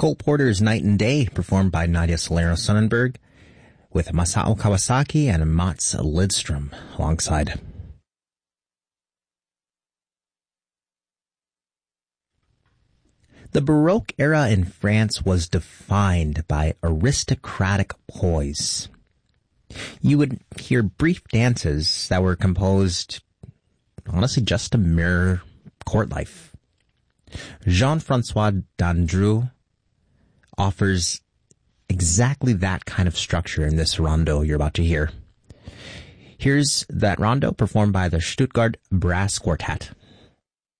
Cole Porter's Night and Day, performed by Nadia Solero-Sonnenberg, with Masao Kawasaki and Mats Lidstrom alongside. The Baroque era in France was defined by aristocratic poise. You would hear brief dances that were composed, honestly, just to mirror court life. Jean-François Dandrou offers exactly that kind of structure in this rondo you're about to hear. Here's that rondo performed by the Stuttgart Brass Quartet.